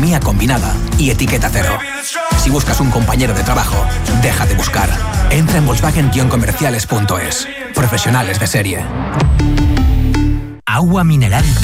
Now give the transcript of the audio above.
economía combinada y etiqueta cero. Si buscas un compañero de trabajo, deja de buscar. Entra en Volkswagen-comerciales.es. Profesionales de serie. Agua mineral